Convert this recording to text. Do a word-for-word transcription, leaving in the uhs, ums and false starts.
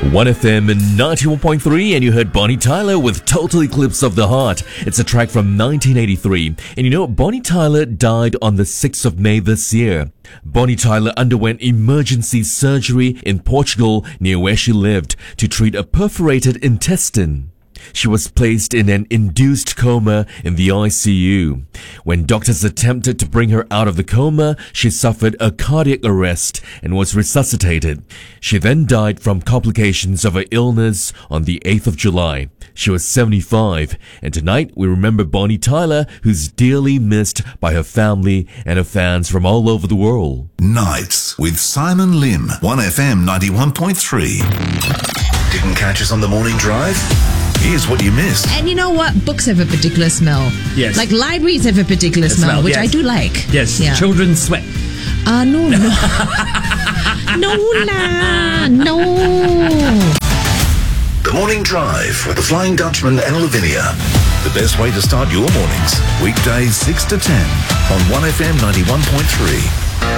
one F M ninety-one point three, and you heard Bonnie Tyler with Total Eclipse of the Heart. It's a track from nineteen eighty-three. And you know, Bonnie Tyler died on the sixth of May this year. Bonnie Tyler underwent emergency surgery in Portugal near where she lived to treat a perforated intestine. She was placed in an induced coma in the I C U. When doctors attempted to bring her out of the coma, she suffered a cardiac arrest and was resuscitated. She then died from complications of her illness on the eighth of July. She was seventy-five, and tonight we remember Bonnie Tyler, who's dearly missed by her family and her fans from all over the world. Nights with Simon Lim, one F M ninety-one point three. Didn't catch us on the morning drive? Here's what you missed. And you know what? Books have a particular smell. Yes. Like libraries have a particular smell, smell, which yes. I do like. Yes. Yeah. Children sweat. Uh, no, no. no, lah. No. The Morning Drive with the Flying Dutchman and Lavinia. The best way to start your mornings. Weekdays six to ten on one F M ninety-one point three.